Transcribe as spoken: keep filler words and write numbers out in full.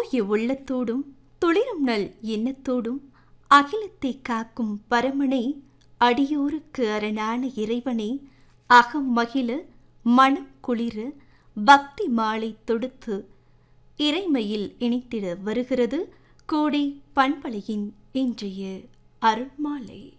தூய உள்ளத்தோடும் துளிரும் நல் எண்ணத்தோடும் அகிலத்தை காக்கும் பரமனை, அடியோருக்கு அரணான இறைவனை, அகம் மகிழ மனம் குளிர பக்தி மாலை தொடுத்து இறைமையில் இணைத்திட வருகிறது கோடை பண்பலையின் இன்றைய அருள்மாலை.